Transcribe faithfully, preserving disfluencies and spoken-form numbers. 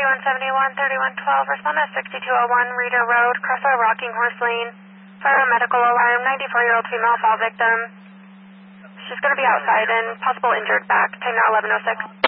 thirty-one seventy-one, thirty-one twelve, respond at sixty-two oh one Reader Road, Crossroad Rocking Horse Lane. Fire a medical alarm, ninety-four-year-old female fall victim. She's going to be outside and possible injured back. Time now eleven oh six.